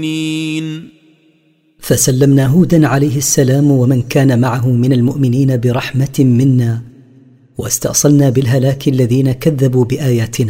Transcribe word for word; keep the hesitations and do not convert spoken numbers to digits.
فسلمنا هودا عليه السلام ومن كان معه من المؤمنين برحمة منا، واستأصلنا بالهلاك الذين كذبوا بآياتنا.